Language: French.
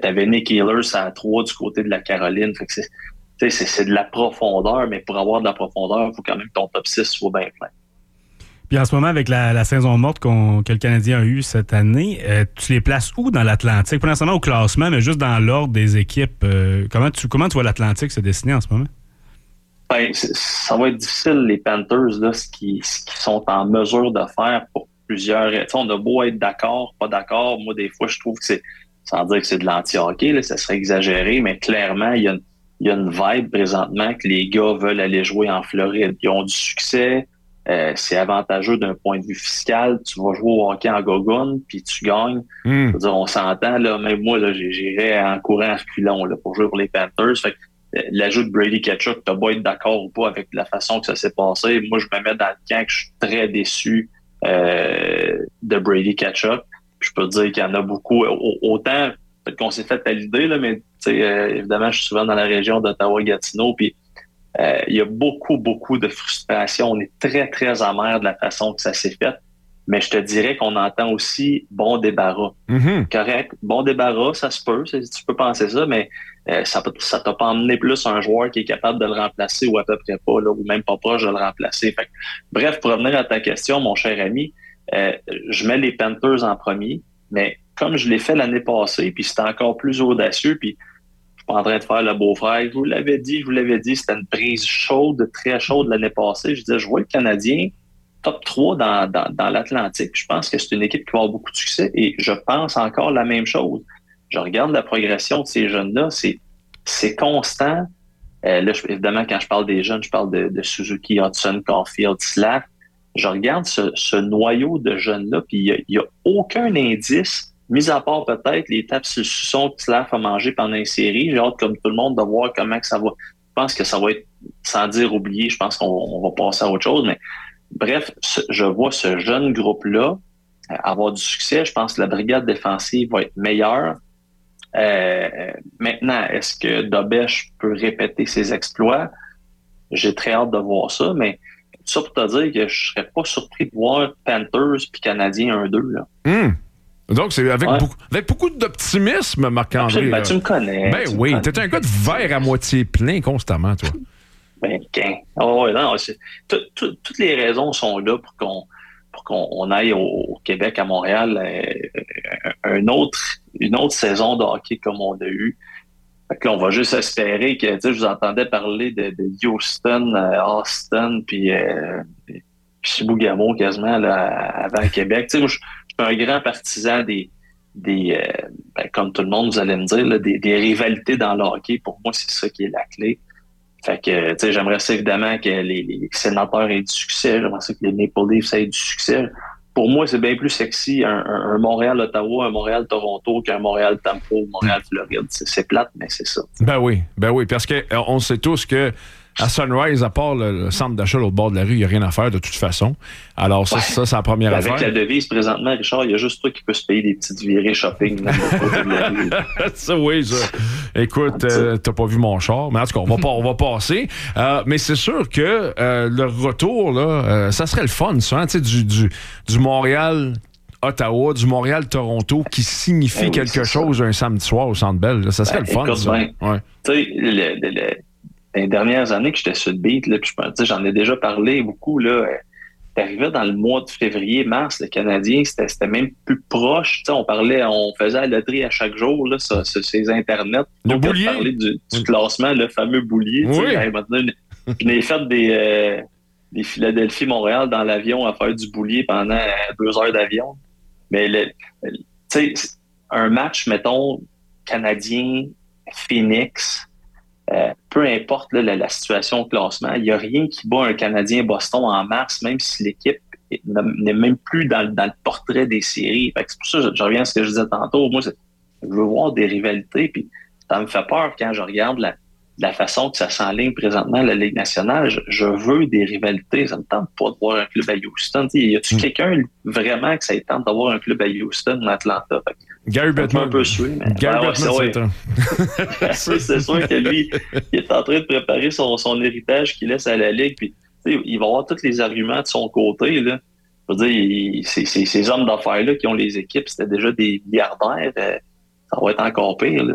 T'avais Nick Ehlers à 3 du côté de la Caroline. Fait que c'est de la profondeur, mais pour avoir de la profondeur, il faut quand même que ton top 6 soit bien plein. Puis en ce moment, avec la saison morte que le Canadien a eue cette année, tu les places où dans l'Atlantique? Pas nécessairement au classement, mais juste dans l'ordre des équipes. Comment tu vois l'Atlantique se dessiner en ce moment? Ben, ça va être difficile, les Panthers, là, ce qu'ils sont en mesure de faire pour plusieurs. On a beau être d'accord, pas d'accord. Moi, des fois, je trouve que sans dire que c'est de l'anti-hockey, là, ça serait exagéré, mais clairement, il y a une vibe présentement que les gars veulent aller jouer en Floride. Ils ont du succès. C'est avantageux d'un point de vue fiscal. Tu vas jouer au hockey en gogoune, puis tu gagnes. Je veux dire, on s'entend, là, même moi, là, j'irais en courant en reculant là, pour jouer pour les Panthers. Fait que, l'ajout de Brady Tkachuk, t'as beau être d'accord ou pas avec la façon que ça s'est passé. Moi, je me mets dans le camp que je suis très déçu de Brady Tkachuk. Puis je peux te dire qu'il y en a beaucoup. Autant, peut-être qu'on s'est fait à l'idée, là, mais évidemment, je suis souvent dans la région d'Ottawa-Gatineau, puis il y a beaucoup, beaucoup de frustration. On est très, très amer de la façon que ça s'est fait. Mais je te dirais qu'on entend aussi bon débarras. Mm-hmm. Correct. Bon débarras, ça se peut. Tu peux penser ça, mais ça t'a pas emmené plus un joueur qui est capable de le remplacer ou à peu près pas, là, ou même pas proche de le remplacer. Fait que, bref, pour revenir à ta question, mon cher ami, je mets les Panthers en premier, mais comme je l'ai fait l'année passée, puis c'était encore plus audacieux, puis pas en train de faire le beau-frère. Je vous l'avais dit, c'était une prise chaude, très chaude l'année passée. Je disais, je vois le Canadien top 3 dans l'Atlantique. Je pense que c'est une équipe qui va avoir beaucoup de succès et je pense encore la même chose. Je regarde la progression de ces jeunes-là, c'est constant. Là, évidemment, quand je parle des jeunes, je parle de Suzuki, Hudson, Caulfield, Slack. Je regarde ce noyau de jeunes-là, puis il y a aucun indice, mis à part peut-être les tapes sur le suçon que Slav a mangé pendant une série. J'ai hâte, comme tout le monde, de voir comment que ça va. Je pense que ça va être, sans dire oublié, je pense qu'on va passer à autre chose. Mais bref, je vois ce jeune groupe-là avoir du succès. Je pense que la brigade défensive va être meilleure. Maintenant, est-ce que Dobèche peut répéter ses exploits? J'ai très hâte de voir ça, mais tout ça pour te dire que je serais pas surpris de voir Panthers puis Canadiens 1-2, là. Donc, c'est avec beaucoup d'optimisme, Marc-André. Ben, tu me connais. Ben oui, t'es un gars de verre à moitié plein constamment, toi. Ben, oh, non, toutes les raisons sont là pour qu'on aille au Québec, à Montréal, une autre saison de hockey comme on a eu. Fait que là, on va juste espérer que, tu sais, je vous entendais parler de Houston, Austin, puis Chibougamau quasiment là, avant Québec. Tu sais, moi, je suis un grand partisan comme tout le monde, vous allez me dire, là, des rivalités dans le hockey. Pour moi, c'est ça qui est la clé. Fait que, tu sais, j'aimerais ça évidemment que les sénateurs aient du succès. J'aimerais ça que les Maple Leafs aient du succès. Pour moi, c'est bien plus sexy un Montréal-Ottawa, un Montréal-Toronto qu'un Montréal-Tampa ou Montréal-Floride. C'est plate, mais c'est ça. Ben oui, parce que on sait tous que à Sunrise, à part le centre d'achat au bord de la rue, il n'y a rien à faire de toute façon. Alors ça, c'est la première affaire. Avec la devise, présentement, Richard, il y a juste toi qui peux se payer des petites virées shopping. Ça, oui, ça. Écoute, t'as pas vu mon char, mais en tout cas, on va passer. Mais c'est sûr que le retour, là, ça serait le fun, ça, hein, tu sais, du Montréal... Ottawa, du Montréal-Toronto, qui signifie quelque chose un samedi soir au Centre Bell. Là. Ça serait le fun, ça. Ouais. Tu sais, les dernières années que j'étais sur le beat, là, j'en ai déjà parlé beaucoup, là. T'arrivais dans le mois de février-mars, le Canadien, c'était même plus proche. Tu sais, on faisait la loterie à chaque jour, là, sur ces internets. Le boulier. Parler du classement, le fameux boulier. Oui. Maintenant, je n'ai fait des Philadelphie-Montréal dans l'avion à faire du boulier pendant 2 heures d'avion. Mais tu sais, un match, mettons, Canadien-Phoenix, peu importe là, la situation au classement, il n'y a rien qui bat un Canadien-Boston en mars, même si l'équipe n'est même plus dans le portrait des séries. Fait que c'est pour ça que je reviens à ce que je disais tantôt. Moi, je veux voir des rivalités, puis ça me fait peur quand je regarde la façon que ça s'enligne présentement la Ligue nationale. Je veux des rivalités. Ça me tente pas de voir un club à Houston. T'sais, y a-tu quelqu'un vraiment que ça tente d'avoir un club à Houston ou à Atlanta? Gary Bettman. Un peu sué, mais Gary Bettman, c'est sûr que lui, il est en train de préparer son héritage qu'il laisse à la Ligue. Puis, il va avoir tous les arguments de son côté. Là. Je veux dire, ces hommes d'affaires-là qui ont les équipes, c'était déjà des milliardaires. Ça va être encore pire. Là.